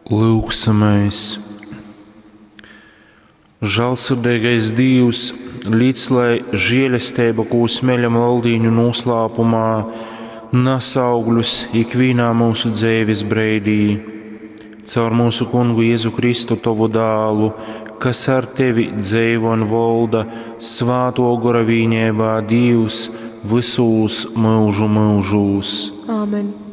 Lūksamais. Žēlsirdīgais Dievs, līdz lai žēlastība, ko smeļam valdīņu noslēpumā, nes augļus ikvienā mūsu dzīves brīdī. Caur mūsu Kungu Jēzu Kristu, tavu dēlu, kas ar tevi dzīvo un valda svēto gara vienībā Dievs visos mūžu mūžos. Āmen.